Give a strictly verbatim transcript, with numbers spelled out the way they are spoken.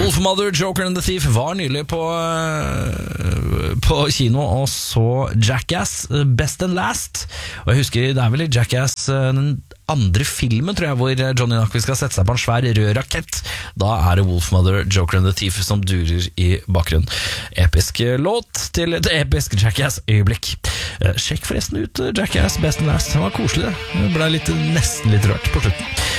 Wolfmother, Joker and the Thief var nylig på, på kino og så Jackass Best and Last. Og jeg husker, det er vel i Jackass den andre filmen, tror jeg, hvor Johnny Knoxville skal sette seg på en svær rød rakett. Da er det Wolfmother, Joker and the Thief som durer i bakgrunnen. Episk låt til et episk Jackass-øyeblikk. Sjekk forresten ut Jackass Best and Last. Det var koselig, det. Det ble litt, nesten litt rørt på slutten.